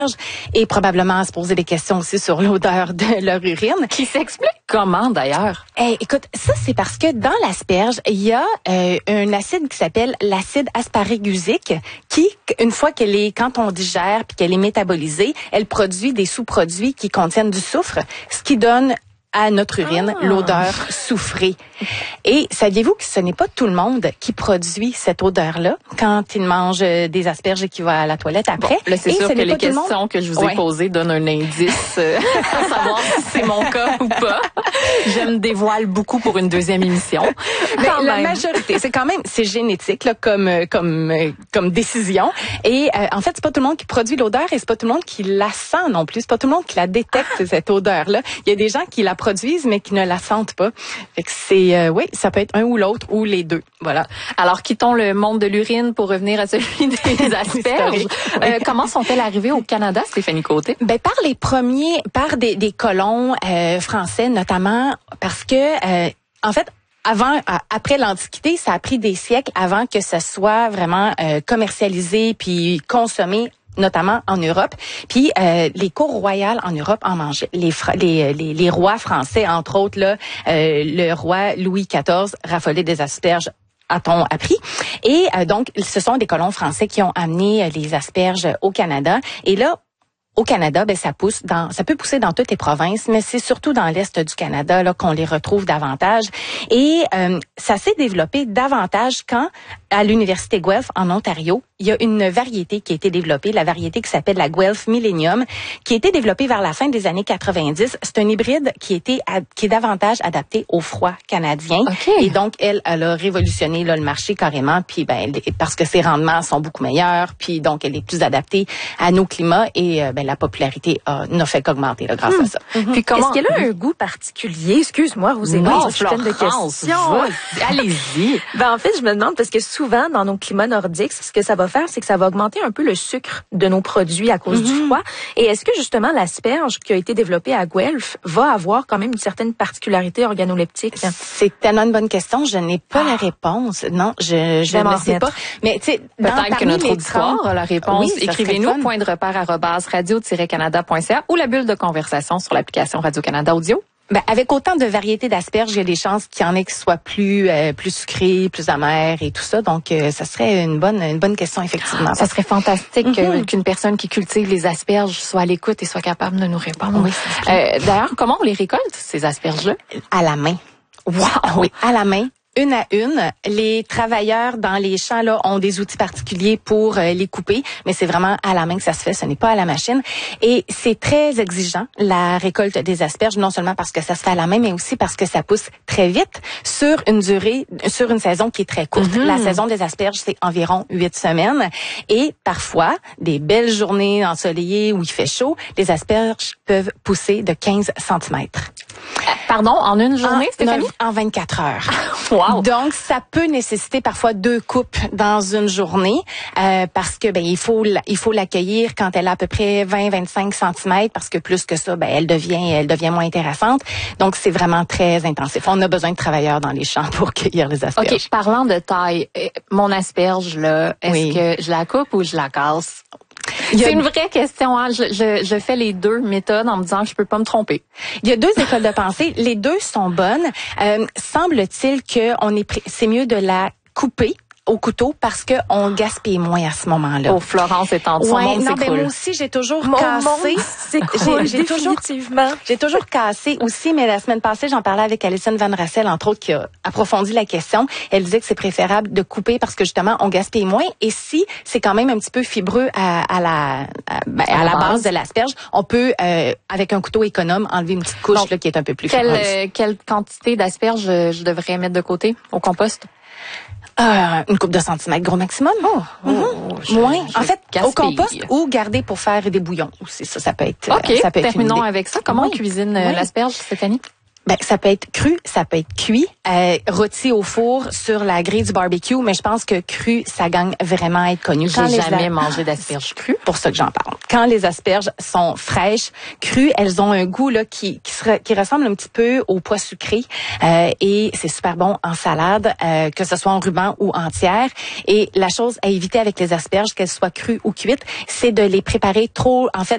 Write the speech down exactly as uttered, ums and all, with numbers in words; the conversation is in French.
et probablement à se poser des questions aussi sur l'odeur de leur urine. Qui s'explique comment d'ailleurs? Eh, écoute, ça c'est parce que dans l'asperge, il y a euh, un acide qui s'appelle l'acide asparagusik qui, une fois qu'elle est, quand on digère puis qu'elle est métabolisée, elle produit des sous-produits qui contiennent du soufre, ce qui donne à notre urine ah. l'odeur soufrée. Et saviez-vous que ce n'est pas tout le monde qui produit cette odeur-là quand il mange des asperges et qu'il va à la toilette après? Bon, là, c'est et sûr que les questions monde... que je vous ai ouais. posées donnent un indice euh, à savoir si c'est mon cas ou pas. Je me dévoile beaucoup pour une deuxième émission. Mais la majorité, c'est quand même, c'est génétique là, comme comme comme décision. Et euh, en fait, c'est pas tout le monde qui produit l'odeur et c'est pas tout le monde qui la sent non plus. C'est pas tout le monde qui la détecte ah. cette odeur-là. Il y a des gens qui la produisent mais qui ne la sentent pas. Fait que c'est euh, oui, ça peut être un ou l'autre ou les deux. Voilà. Alors quittons le monde de l'urine pour revenir à celui des asperges. euh, comment sont-elles arrivées au Canada, Stéphanie Côté? Ben par les premiers, par des, des colons euh, français notamment, parce que euh, en fait. Avant, après l'Antiquité, ça a pris des siècles avant que ça soit vraiment euh, commercialisé puis consommé, notamment en Europe. Puis euh, les cours royales en Europe en mangeaient. Les, les, les, les rois français, entre autres, là, euh, le roi Louis quatorze raffolait des asperges, a-t-on appris. Et euh, donc, ce sont des colons français qui ont amené les asperges au Canada. Et là, au Canada, ben ça pousse dans, ça peut pousser dans toutes les provinces, mais c'est surtout dans l'est du Canada là qu'on les retrouve davantage. Et euh, ça s'est développé davantage quand, à l'université Guelph en Ontario, il y a une variété qui a été développée, la variété qui s'appelle la Guelph Millennium, qui a été développée vers la fin des années quatre-vingt-dix. C'est un hybride qui était qui est davantage adapté au froid canadien. Okay. Et donc elle, elle a révolutionné là, le marché carrément, puis ben parce que ses rendements sont beaucoup meilleurs, puis donc elle est plus adaptée à nos climats et euh, ben la popularité a, n'a fait qu'augmenter là, grâce mmh. à ça. Mmh. Puis comment... Est-ce qu'elle a un goût particulier? Excuse-moi, Roséma, non, je de questions. Allez-y. Ben en fait, je me demande parce que souvent dans nos climats nordiques, ce que ça va faire, c'est que ça va augmenter un peu le sucre de nos produits à cause mmh. du froid. Et est-ce que justement l'asperge qui a été développée à Guelph va avoir quand même une certaine particularité organoleptique? C'est tellement une bonne question. Je n'ai pas ah. la réponse. Non, je, je ne sais pas. Mais tu sais, peut-être que notre auditoire a la réponse. Oui, écrivez-nous point de repère arobase radio tiret canada point c a ou la bulle de conversation sur l'application Radio-Canada Audio. Ben, avec autant de variétés d'asperges, il y a des chances qu'il y en ait qui soient plus euh, plus sucrées, plus amères et tout ça. Donc, euh, ça serait une bonne une bonne question, effectivement. Ça serait fantastique mm-hmm. qu'une personne qui cultive les asperges soit à l'écoute et soit capable de nous répondre. Oui, euh, d'ailleurs, comment on les récolte, ces asperges-là? À la main. Wow! Oui, à la main. Une à une, les travailleurs dans les champs là ont des outils particuliers pour euh, les couper, mais c'est vraiment à la main que ça se fait, ce n'est pas à la machine. Et c'est très exigeant, la récolte des asperges, non seulement parce que ça se fait à la main, mais aussi parce que ça pousse très vite sur une durée, sur une saison qui est très courte. Mm-hmm. La saison des asperges, c'est environ huit semaines. Et parfois, des belles journées ensoleillées où il fait chaud, les asperges peuvent pousser de quinze centimètres. Pardon, en une journée, en, Stéphanie? En vingt-quatre heures. Wow. Donc, ça peut nécessiter parfois deux coupes dans une journée euh, parce que ben il faut il faut l'accueillir quand elle a à peu près vingt à vingt-cinq centimètres parce que plus que ça, ben elle devient elle devient moins intéressante. Donc, c'est vraiment très intensif. On a besoin de travailleurs dans les champs pour cueillir les asperges. OK, parlant de taille, mon asperge, là, est-ce oui. que je la coupe ou je la casse? C'est a... une vraie question. Hein? Je, je, je fais les deux méthodes en me disant que je peux pas me tromper. Il y a deux écoles de pensée. Les deux sont bonnes. Euh, semble-t-il que on est pr... c'est mieux de la couper au couteau parce que on gaspille moins à ce moment-là. Oh, Florence est en son ouais, monde non, s'écroule. Ben moi aussi, j'ai toujours Mon cassé. J'ai, j'ai toujours, j'ai toujours cassé aussi, mais la semaine passée, j'en parlais avec Alison Van Rassel, entre autres, qui a approfondi la question. Elle disait que c'est préférable de couper parce que justement, on gaspille moins. Et si c'est quand même un petit peu fibreux à, à la, à, ben, à, à la base. base de l'asperge, on peut, euh, avec un couteau économe, enlever une petite couche Donc, là, qui est un peu plus quelle, fibreuse. Euh, quelle quantité d'asperges je, je devrais mettre de côté au compost? Euh, une coupe de centimètres, gros maximum. Oh, mm-hmm. oh je, Moins. Je en fait, gaspille. Au compost ou garder pour faire des bouillons aussi. Ça, ça peut être. Ok. Ça peut être terminons avec ça. Comment oui. on cuisine oui. l'asperge, Stéphanie? Ben, ça peut être cru, ça peut être cuit, euh, rôti au four sur la grille du barbecue, mais je pense que cru, ça gagne vraiment à être connu. J'ai jamais a... mangé d'asperges crues. Pour ça que j'en parle. Quand les asperges sont fraîches, crues, elles ont un goût là qui qui, sera, qui ressemble un petit peu au pois sucré euh, et c'est super bon en salade, euh, que ce soit en ruban ou entière. Et la chose à éviter avec les asperges, qu'elles soient crues ou cuites, c'est de les préparer trop, en fait,